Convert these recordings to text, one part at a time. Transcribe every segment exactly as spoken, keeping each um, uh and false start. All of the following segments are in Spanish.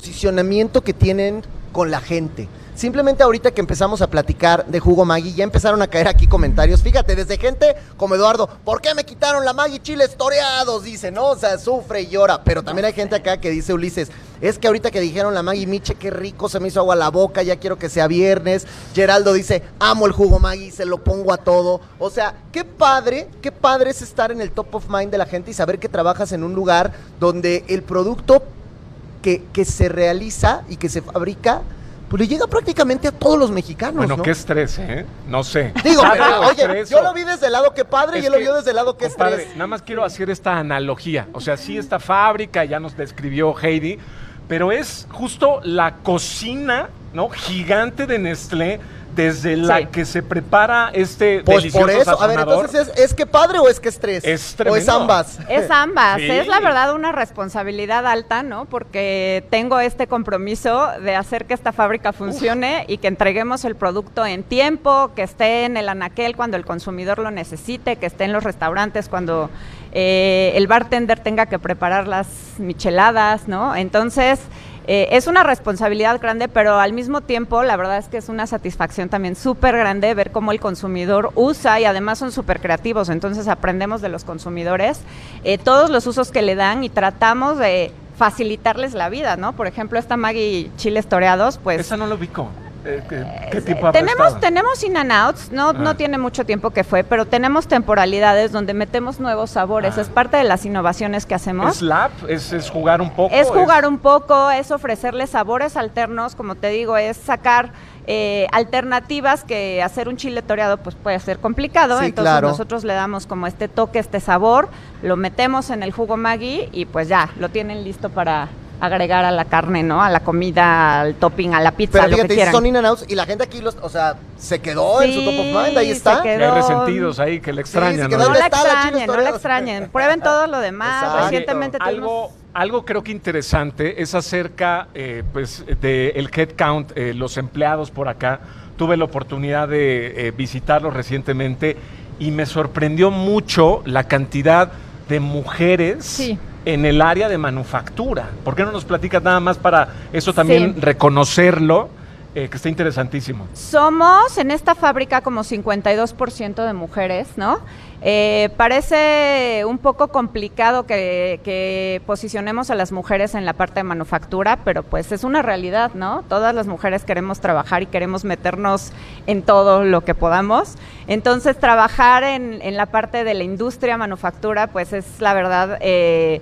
posicionamiento que tienen con la gente. Simplemente ahorita que empezamos a platicar de Jugo Maggi, ya empezaron a caer aquí comentarios. Fíjate, desde gente como Eduardo, ¿por qué me quitaron la Maggi chiles toreados? Dice, ¿no? O sea, sufre y llora. Pero también hay gente acá que dice, Ulises, es que ahorita que dijeron la Maggi Miche, qué rico, se me hizo agua la boca, ya quiero que sea viernes. Geraldo dice, amo el Jugo Maggi, se lo pongo a todo. O sea, qué padre, qué padre es estar en el top of mind de la gente y saber que trabajas en un lugar donde el producto que, que se realiza y que se fabrica, pues le llega prácticamente a todos los mexicanos, Bueno, ¿no? qué estrés, ¿eh? No sé. Digo, Padre pero, o oye, estrés, yo o- lo vi desde el lado que padre Es y él lo que, vio desde el lado que compadre, estrés. nada más quiero hacer esta analogía. O sea, sí, esta fábrica, ya nos describió Heidi, pero es justo la cocina, ¿no? Gigante de Nestlé, desde la Sí. que se prepara este Pues delicioso por eso, a ver, sazonador. entonces, ¿es, ¿es que padre o es que estrés? Es ¿O tremendo. es ambas? Es ambas, Sí. es la verdad una responsabilidad alta, ¿no? Porque tengo este compromiso de hacer que esta fábrica funcione Uf. y que entreguemos el producto en tiempo, que esté en el anaquel cuando el consumidor lo necesite, que esté en los restaurantes cuando eh, el bartender tenga que preparar las micheladas, ¿no? Entonces, Eh, es una responsabilidad grande, pero al mismo tiempo la verdad es que es una satisfacción también súper grande ver cómo el consumidor usa, y además son súper creativos, entonces aprendemos de los consumidores eh, todos los usos que le dan y tratamos de facilitarles la vida, ¿no? Por ejemplo, esta Maggi chiles toreados, pues... Esa no lo ubico. Eh, ¿Qué, qué Eh, tipo ha tenemos prestado? tenemos in and outs, no, Ah. no tiene mucho tiempo que fue, pero tenemos temporalidades donde metemos nuevos sabores, Ah. es parte de las innovaciones que hacemos. ¿Es lab? ¿Es, es jugar un poco? Es jugar un poco, es ofrecerles sabores alternos, como te digo, es sacar eh, alternativas, que hacer un chile toreado pues puede ser complicado, Sí, entonces claro. nosotros le damos como este toque, este sabor, lo metemos en el jugo Maggi y pues ya, lo tienen listo para agregar a la carne, ¿no? A la comida, al topping, a la pizza, Pero lo que fíjate, quieran. son in and outs y la gente aquí, los, o sea, se quedó en su top of mind, ahí Sí, está. se Que quedó. hay resentidos ahí que le extrañan. se quedó. ¿no? No ¿Dónde la está la chiles extrañen, no la toreados? extrañen. Prueben todo lo demás. Exacto. Recientemente Algo, tuvimos... algo creo que interesante es acerca eh, pues, del headcount, eh, los empleados por acá. Tuve la oportunidad de eh, visitarlos recientemente y me sorprendió mucho la cantidad de mujeres Sí. en el área de manufactura. ¿Por qué no nos platicas nada más para eso también Sí. reconocerlo? Eh, que está interesantísimo. Somos en esta fábrica como cincuenta y dos por ciento de mujeres, ¿no? Eh, parece un poco complicado que, que posicionemos a las mujeres en la parte de manufactura, pero pues es una realidad, ¿no? Todas las mujeres queremos trabajar y queremos meternos en todo lo que podamos. Entonces, trabajar en, en la parte de la industria manufactura, pues es la verdad... Eh,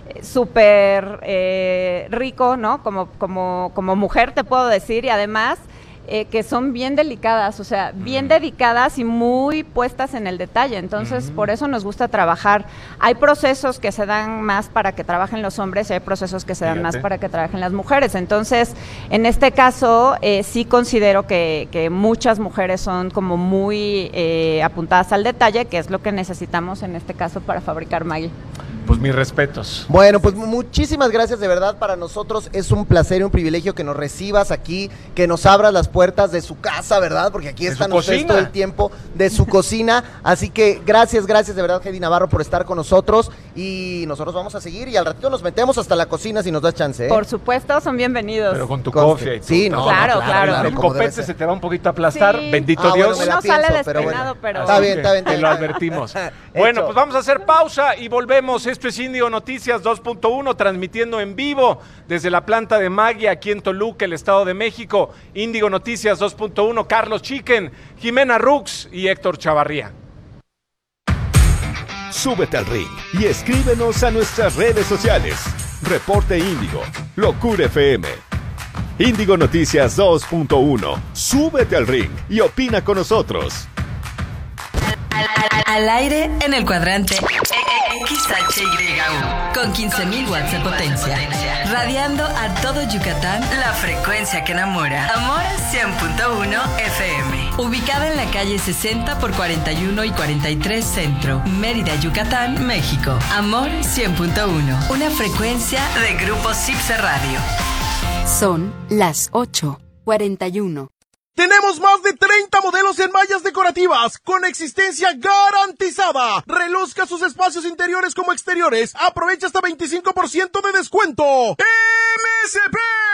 súper eh, rico, ¿no? Como, como, como mujer te puedo decir, y además eh, que son bien delicadas, o sea, bien Mm. dedicadas y muy puestas en el detalle, entonces Mm. por eso nos gusta trabajar. Hay procesos que se dan más para que trabajen los hombres y hay procesos que se dan Fíjate. más para que trabajen las mujeres, entonces en este caso eh, sí considero que, que muchas mujeres son como muy eh, apuntadas al detalle, que es lo que necesitamos en este caso para fabricar Maggi. Pues mis respetos. Bueno, pues muchísimas gracias, de verdad, para nosotros es un placer y un privilegio que nos recibas aquí, que nos abras las puertas de su casa, ¿verdad? Porque aquí De están su ustedes cocina. todo el tiempo, de su cocina, así que gracias, gracias de verdad, Heidi Navarro, por estar con nosotros, y nosotros vamos a seguir, y al ratito nos metemos hasta la cocina si nos das chance, ¿eh? Por supuesto, son bienvenidos. Pero con tu Conste. cofia y tu- Sí, no, Claro, claro. El como debe copete ser. se te va un poquito a aplastar, Sí. bendito Ah, bueno, Dios. me la Uno sale pienso, pero despeinado, bueno. pero... Está bien, que está bien, está Te bien. lo advertimos. Bueno, Hecho. pues vamos a hacer pausa y volvemos. Esto es Índigo Noticias dos punto uno, transmitiendo en vivo desde la planta de Maggi aquí en Toluca, el Estado de México. Índigo Noticias dos punto uno, Carlos Chiquen, Jimena Rux y Héctor Chavarría. Súbete al ring y escríbenos a nuestras redes sociales. Reporte Índigo, Locura F M. Índigo Noticias dos punto uno. Súbete al ring y opina con nosotros. Al, al- al aire en el cuadrante X H Y U con quince mil watts de potencia, radiando a todo Yucatán la frecuencia que enamora. Amor cien punto uno F M, ubicada en la calle sesenta por cuarenta y uno y cuarenta y tres Centro, Mérida, Yucatán, México. Amor cien punto uno, una frecuencia de Grupo Cipse Radio. Son las ocho cuarenta y uno. Tenemos más de treinta modelos en mallas decorativas con existencia garantizada. Reluzca sus espacios interiores como exteriores. Aprovecha hasta veinticinco por ciento de descuento. M S P